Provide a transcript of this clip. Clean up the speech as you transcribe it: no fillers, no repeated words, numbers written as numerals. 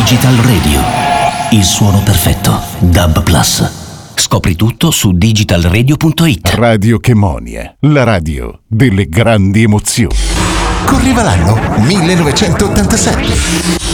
Digital Radio, il suono perfetto. DAB Plus. Scopri tutto su digitalradio.it. Radio Chemonia, la radio delle grandi emozioni. Correva l'anno 1987.